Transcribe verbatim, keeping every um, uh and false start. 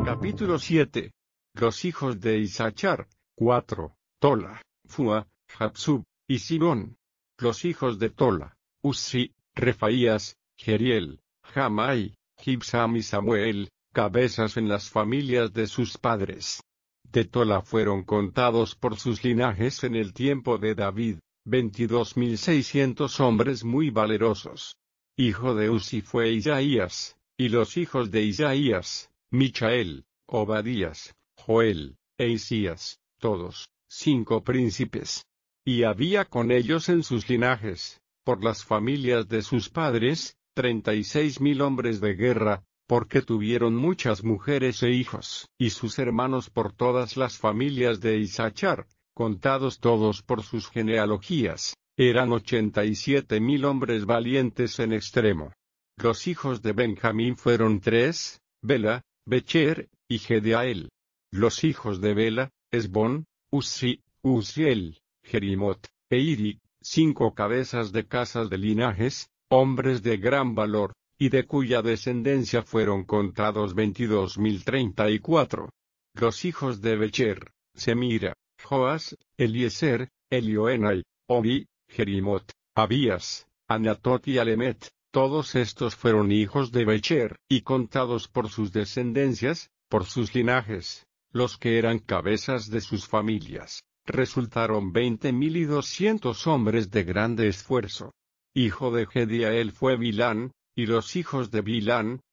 Capítulo siete. Los hijos de Isachar, cuatro, Tola, Fua, Jatsub, y Simón. Los hijos de Tola, Uzzi, Refaías, Jeriel, Jamai, Gibsam y Samuel, cabezas en las familias de sus padres. De Tola fueron contados por sus linajes en el tiempo de David, veintidós mil seiscientos hombres muy valerosos. Hijo de Uzzi fue Isaías, y los hijos de Isaías, Michael, Obadías, Joel, e Isías, todos, cinco príncipes. Y había con ellos en sus linajes, por las familias de sus padres, treinta y seis mil hombres de guerra, porque tuvieron muchas mujeres e hijos. Y sus hermanos por todas las familias de Isachar, contados todos por sus genealogías, eran ochenta y siete mil hombres valientes en extremo. Los hijos de Benjamín fueron tres, Bela, Becher, y Gedeael. Los hijos de Bela, Esbón, Uzzi, Uziel, Jerimot, e Iri, cinco cabezas de casas de linajes, hombres de gran valor, y de cuya descendencia fueron contados veintidós mil treinta y cuatro. Los hijos de Becher, Semira, Joas, Eliezer, Elioenai, Omi, Jerimot, Abías, Anatot y Alemet. Todos estos fueron hijos de Becher, y contados por sus descendencias, por sus linajes, los que eran cabezas de sus familias, resultaron veinte mil y doscientos hombres de grande esfuerzo. Hijo de Gediael fue Bilán, y los hijos de Bilán,